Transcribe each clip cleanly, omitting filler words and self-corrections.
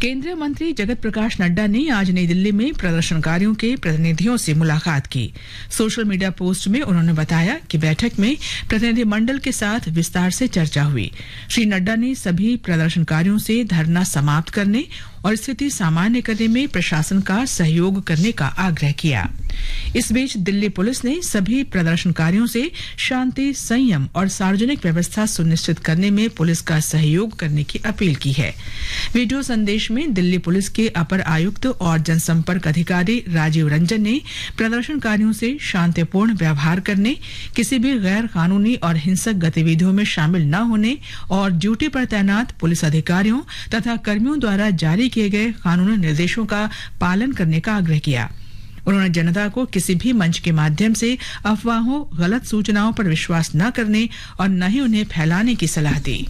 केंद्रीय मंत्री जगत प्रकाश नड्डा ने आज नई दिल्ली में प्रदर्शनकारियों के प्रतिनिधियों से मुलाकात की। सोशल मीडिया पोस्ट में उन्होंने बताया कि बैठक में प्रतिनिधिमंडल के साथ विस्तार से चर्चा हुई। श्री नड्डा ने सभी प्रदर्शनकारियों से धरना समाप्त करने और स्थिति सामान्य करने में प्रशासन का सहयोग करने का आग्रह किया। इस बीच दिल्ली पुलिस ने सभी प्रदर्शनकारियों से शांति, संयम और सार्वजनिक व्यवस्था सुनिश्चित करने में पुलिस का सहयोग करने की अपील की है। वीडियो संदेश में दिल्ली पुलिस के अपर आयुक्त और जनसंपर्क अधिकारी राजीव रंजन ने प्रदर्शनकारियों से शांतिपूर्ण व्यवहार करने, किसी भी गैर कानूनी और हिंसक गतिविधियों में शामिल न होने और ड्यूटी पर तैनात पुलिस अधिकारियों तथा कर्मियों द्वारा जारी किए गए कानूनी निर्देशों का पालन करने का आग्रह किया। उन्होंने जनता को किसी भी मंच के माध्यम से अफवाहों, गलत सूचनाओं पर विश्वास न करने और न ही उन्हें फैलाने की सलाह दी।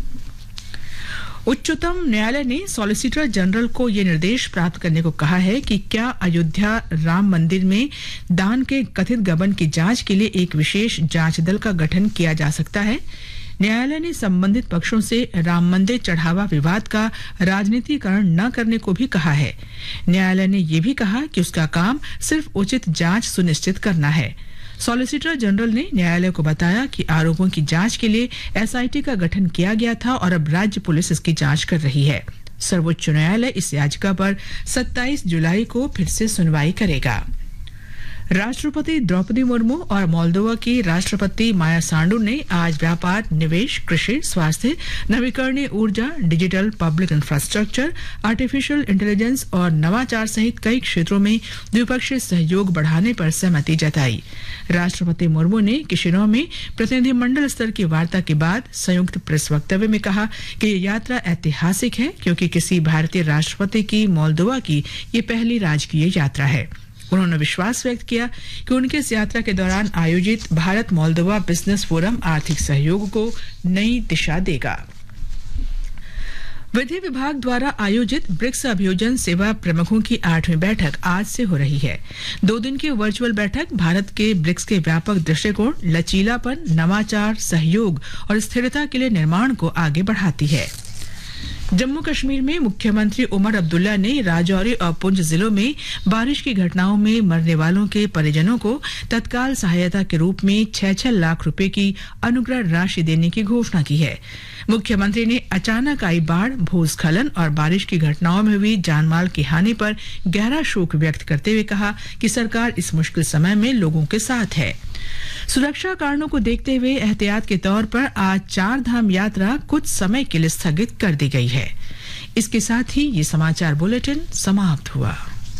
उच्चतम न्यायालय ने सॉलिसिटर जनरल को ये निर्देश प्राप्त करने को कहा है कि क्या अयोध्या राम मंदिर में दान के कथित गबन की जांच के लिए एक विशेष जांच दल का गठन किया जा सकता है। न्यायालय ने संबंधित पक्षों से राम मंदिर चढ़ावा विवाद का राजनीतिकरण न करने को भी कहा है। न्यायालय ने यह भी कहा कि उसका काम सिर्फ उचित जांच सुनिश्चित करना है। सॉलिसिटर जनरल ने न्यायालय को बताया कि आरोपों की जांच के लिए एसआईटी का गठन किया गया था और अब राज्य पुलिस इसकी जांच कर रही है। सर्वोच्च न्यायालय इस याचिका पर 27 जुलाई को फिर से सुनवाई करेगा। राष्ट्रपति द्रौपदी मुर्मू और मोल्दोवा की राष्ट्रपति माया सांडू ने आज व्यापार, निवेश, कृषि, स्वास्थ्य, नवीकरणीय ऊर्जा, digital public infrastructure, artificial intelligence और नवाचार सहित कई क्षेत्रों में द्विपक्षीय सहयोग बढ़ाने पर सहमति जताई। राष्ट्रपति मुर्मू ने किशिनौ में प्रतिनिधिमंडल स्तर की वार्ता के बाद संयुक्त प्रेस वक्तव्य में कहा कि ये यात्रा ऐतिहासिक है क्योंकि किसी भारतीय राष्ट्रपति की मोल्दोवा की ये पहली राजकीय यात्रा है। उन्होंने विश्वास व्यक्त किया कि उनके इस यात्रा के दौरान आयोजित भारत मोल्दोवा बिजनेस फोरम आर्थिक सहयोग को नई दिशा देगा। विधि विभाग द्वारा आयोजित ब्रिक्स अभियोजन सेवा प्रमुखों की 8वीं बैठक आज से हो रही है। 2 दिन की वर्चुअल बैठक भारत के ब्रिक्स के व्यापक दृष्टिकोण, लचीलापन, नवाचार, सहयोग और स्थिरता के लिए निर्माण को आगे बढ़ाती है। जम्मू कश्मीर में मुख्यमंत्री उमर अब्दुल्ला ने राजौरी और पुंछ जिलों में बारिश की घटनाओं में मरने वालों के परिजनों को तत्काल सहायता के रूप में 6-6 लाख रुपए की अनुग्रह राशि देने की घोषणा की है। मुख्यमंत्री ने अचानक आई बाढ़, भूस्खलन और बारिश की घटनाओं में हुई जानमाल की हानि पर गहरा शोक व्यक्त करते हुए कहा कि सरकार इस मुश्किल समय में लोगों के साथ है। सुरक्षा कारणों को देखते हुए एहतियात के तौर पर आज 4 धाम यात्रा कुछ समय के लिए स्थगित कर दी गई है। इसके साथ ही ये समाचार बुलेटिन समाप्त हुआ।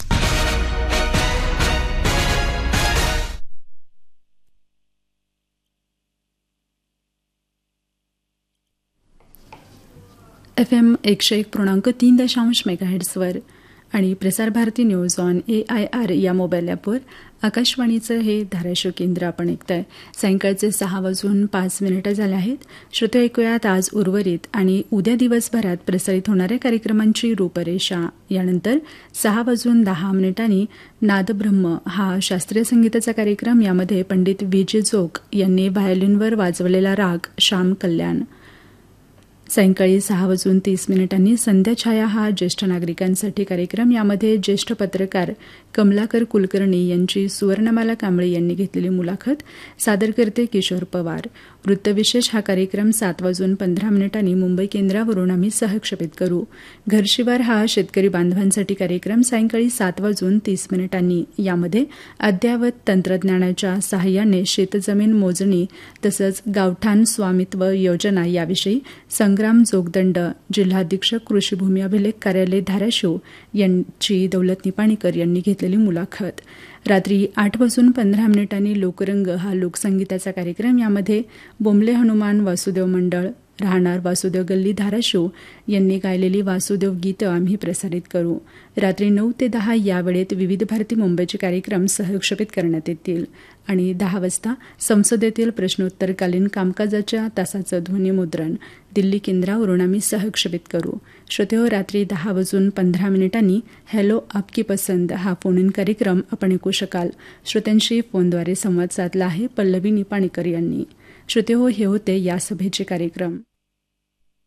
FM 101.3 मेगाहर्ट्झवर आणि Prasar Bharati news on AIR या मोबाईल ॲपवर आकाशवाणीचं हे धाराशिव केंद्र आपण ऐकताय। सायंकाळचे 6:05 झाले आहेत। श्रोते ऐकूयात आज उर्वरित आणि उद्या दिवसभरात प्रसारित होणाऱ्या कार्यक्रमांची रूपरेषा। यानंतर 6:10 नादब्रह्म हा शास्त्रीय संगीताचा कार्यक्रम, यामध्ये पंडित विजय जोग यांनी व्हायोलिनवर वाजवलेला राग श्याम कल्याण। सायंकाळी 6:30 संध्याछाया हा ज्येष्ठ नागरिकांसाठी कार्यक्रम, यामध्ये ज्येष्ठ पत्रकार कमलाकर कुलकर्णी यांची सुवर्णमाला कांबळे यांनी घेतलेली मुलाखत, सादर करते किशोर पवार। वृत्तविशेष हा कार्यक्रम 7:15 मुंबई केंद्रावरून आम्ही सहक्षेपित करू। घरशिवार हा शेतकरी बांधवांसाठी कार्यक्रम सायंकाळी 7:30 यामध्ये अद्ययावत तंत्रज्ञानाच्या सहाय्याने शेतजमीन मोजणी तसंच गावठाण स्वामित्व योजना याविषयी संग्राम जोगदंड, जिल्हाधीक्षक कृषीभूमी अभिलेख कार्यालय धाराशिव यांची दौलत निपाणीकर यांनी घेतलेली मुलाखत। रात्री 8:15 लोकरंग हा लोकसंगीताचा कार्यक्रम, यामध्ये बोंबले हनुमान वासुदेव मंडळ राहणार वासुदेव गल्ली धाराशिव यांनी गायलेली वासुदेव गीतं आम्ही प्रसारित करू। रात्री 9 ते 10 या वेळेत विविध भारती मुंबईचे कार्यक्रम सहक्षेपित करण्यात येतील आणि 10 वाजता संसदेतील प्रश्नोत्तरकालीन कामकाजाच्या तासाचं ध्वनिमुद्रण दिल्ली केंद्रावरून आम्ही सहक्षेपित करू। श्रोतेहो, रात्री 10:15 हॅलो आपकी पसंद हा फोन इन कार्यक्रम आपण ऐकू शकाल। श्रोत्यांशी फोनद्वारे संवाद साधला आहे पल्लवी निपाणीकर यांनी। श्रोतेहो, हे होते या सभेचे कार्यक्रम।